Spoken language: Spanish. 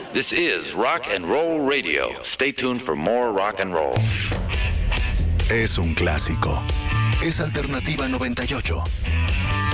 This is Rock and Roll Radio. Stay tuned for more rock and roll. Es un clásico. Es Alternativa 98.